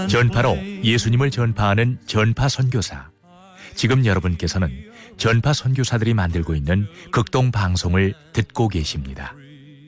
전파로 예수님을 전파하는 전파 선교사. 지금 여러분께서는 전파 선교사들이 만들고 있는 극동 방송을 듣고 계십니다.